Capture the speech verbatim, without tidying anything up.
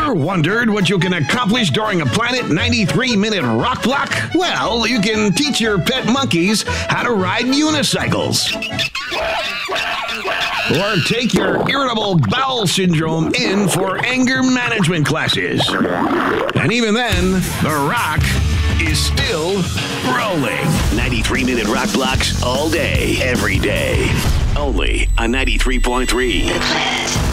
Ever wondered what you can accomplish during a Planet ninety-three minute rock block? Well, you can teach your pet monkeys how to ride unicycles. Or take your irritable bowel syndrome in for anger management classes. And even then, the rock is still rolling. ninety-three minute rock blocks all day, every day. Only on ninety-three point three.